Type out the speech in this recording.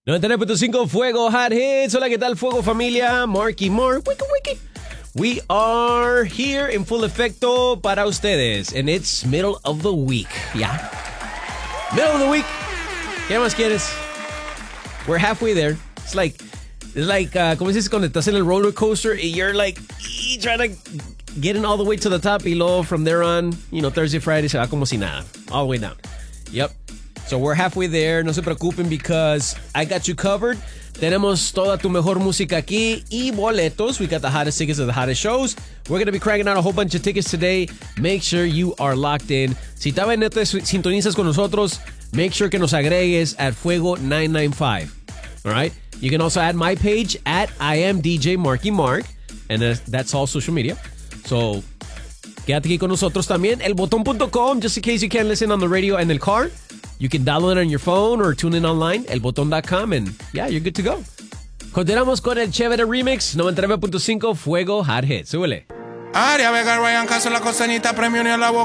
99.5 Fuego Hot Hits. Hola, ¿qué tal, Fuego familia? Marky Mark. Wiki. We are here in full efecto para ustedes. And it's middle of the week. Yeah. Middle of the week. ¿Qué más quieres? We're halfway there. It's like, como dices cuando estás en el roller coaster and you're like, trying to get in all the way to the top y luego from there on, Thursday, Friday se va como si nada. All the way down. Yep. So we're halfway there. No se preocupen because I got you covered. Tenemos toda tu mejor música aquí y boletos. We got the hottest tickets of the hottest shows. We're going to be cracking out a whole bunch of tickets today. Make sure you are locked in. Si todavía no te sintonizas con nosotros, make sure que nos agregues at Fuego 995. All right? You can also add my page at I am DJ Marky Mark. And that's all social media. So, quédate aquí con nosotros también. Elbotón.com, just in case you can't listen on the radio in the car. You can download it on your phone or tune in online, elbotón.com, and yeah, you're good to go. Continuamos con el chévere remix, 99.5 Fuego Hot Hit. Súbele. Aria Vega, Ryan Castro, la costeñita, premio ni a la boca.